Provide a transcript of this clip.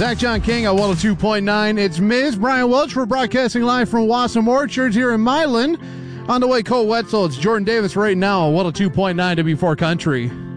Zach John King at 102.9. It's Ms. Brian Welch. We're broadcasting live from Wassam Orchards here in Milan. On the way, Cole Wetzel. It's Jordan Davis right now at 102.9 W4 Country.